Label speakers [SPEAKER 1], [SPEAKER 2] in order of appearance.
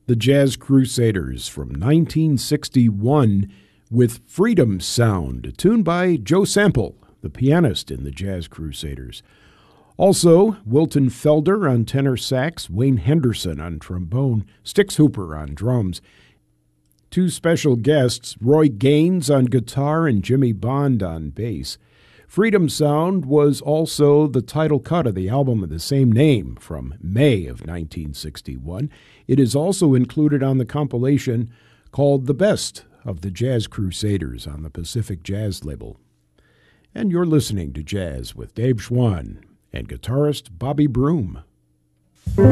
[SPEAKER 1] The Jazz Crusaders from 1961 with Freedom Sound, a tune by Joe Sample, the pianist in the Jazz Crusaders. Also, Wilton Felder on tenor sax, Wayne Henderson on trombone, Stix Hooper on drums. Two special guests, Roy Gaines on guitar and Jimmy Bond on bass. Freedom Sound was also the title cut of the album of the same name from May of 1961. It is also included on the compilation called The Best of the Jazz Crusaders on the Pacific Jazz label. And you're listening to Jazz with Dave Schwann and guitarist Bobby Broom.